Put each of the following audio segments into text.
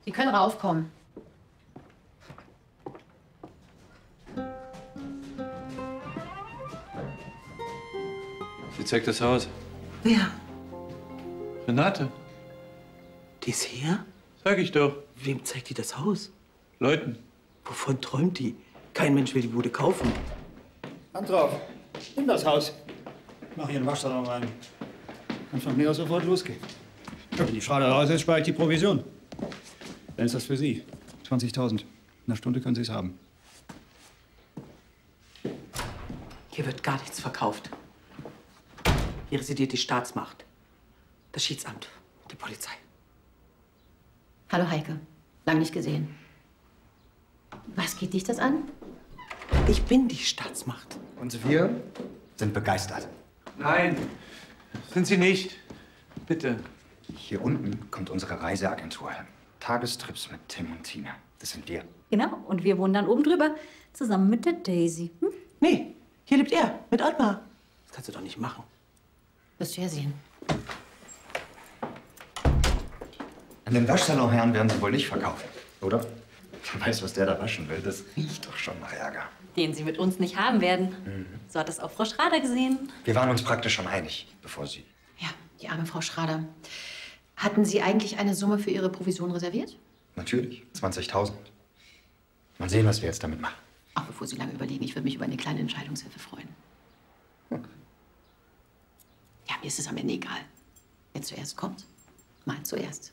Sie können raufkommen. Sie zeigt das Haus. Wer? Renate. Die ist hier? Sag ich doch. Wem zeigt die das Haus? Leuten. Wovon träumt die? Kein Mensch will die Bude kaufen. Hand drauf. Nimm das Haus. Mach hier einen Waschsalon rein. Kann von mir aus sofort losgehen. Ja, wenn die Schrader raus ist, spare ich die Provision. Dann ist das für Sie. 20.000. In einer Stunde können Sie es haben. Hier wird gar nichts verkauft. Hier residiert die Staatsmacht. Das Schiedsamt, die Polizei. Hallo Heike. Lang nicht gesehen. Was geht dich das an? Ich bin die Staatsmacht. Und wir sind begeistert. Nein, sind Sie nicht. Bitte. Hier unten kommt unsere Reiseagentur hin. Tagestrips mit Tim und Tina. Das sind wir. Genau, und wir wohnen dann oben drüber, zusammen mit der Daisy. Hm? Nee, hier lebt er, mit Ottmar. Das kannst du doch nicht machen. Wirst du ja sehen. An den Waschsalonherrn werden sie wohl nicht verkaufen, oder? Wer weiß, was der da waschen will. Das riecht doch schon nach Ärger. Den sie mit uns nicht haben werden. So hat das auch Frau Schrader gesehen. Wir waren uns praktisch schon einig, bevor sie... Ja, die arme Frau Schrader. Hatten Sie eigentlich eine Summe für Ihre Provision reserviert? Natürlich, 20.000. Mal sehen, was wir jetzt damit machen. Ach, bevor Sie lange überlegen, ich würde mich über eine kleine Entscheidungshilfe freuen. Ja, mir ist es am Ende egal. Wer zuerst kommt, mal zuerst.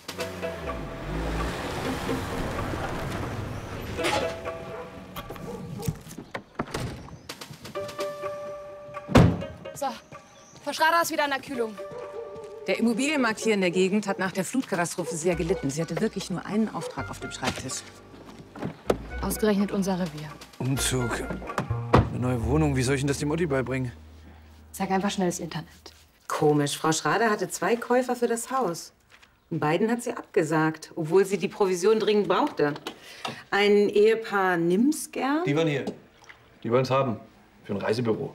So, Frau Schrader ist wieder an der Kühlung. Der Immobilienmarkt hier in der Gegend hat nach der Flutkatastrophe sehr gelitten. Sie hatte wirklich nur einen Auftrag auf dem Schreibtisch. Ausgerechnet unser Revier. Umzug. Eine neue Wohnung. Wie soll ich denn das dem Mutti beibringen? Sag einfach schnell das Internet. Komisch. Frau Schrader hatte 2 Käufer für das Haus. Und beiden hat sie abgesagt, obwohl sie die Provision dringend brauchte. Ein Ehepaar nimm's gern. Die waren hier. Die wollen es haben. Für ein Reisebüro.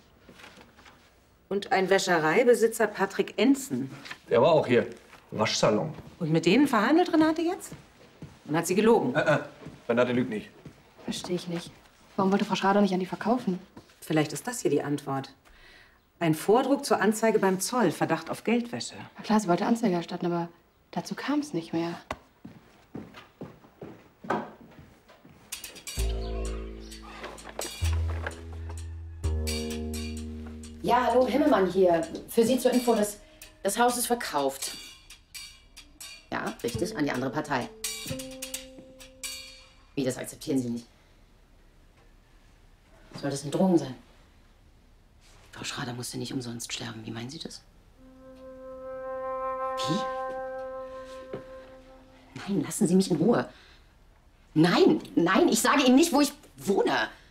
Und ein Wäschereibesitzer Patrick Enzen. Der war auch hier. Waschsalon. Und mit denen verhandelt Renate jetzt? Und hat sie gelogen. Renate lügt nicht. Verstehe ich nicht. Warum wollte Frau Schrader nicht an die verkaufen? Vielleicht ist das hier die Antwort. Ein Vordruck zur Anzeige beim Zoll, Verdacht auf Geldwäsche. Na klar, sie wollte Anzeige erstatten, aber dazu kam es nicht mehr. Ja, hallo, Himmelmann hier. Für Sie zur Info, das Haus ist verkauft. Ja, richtig, an die andere Partei. Wie, das akzeptieren Sie nicht? Soll das eine Drohung sein? Frau Schrader musste nicht umsonst sterben. Wie meinen Sie das? Wie? Nein, lassen Sie mich in Ruhe. Nein, nein, ich sage Ihnen nicht, wo ich wohne.